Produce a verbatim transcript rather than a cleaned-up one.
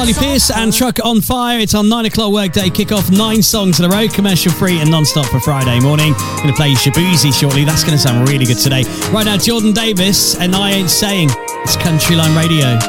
Charlie Pierce and Truck on Fire. It's on nine o'clock workday. Kick off nine songs in a row, commercial free and non-stop for Friday morning. Going to play Shaboozey shortly. That's going to sound really good today. Right now, Jordan Davis and I Ain't Saying. It's Country Line Radio.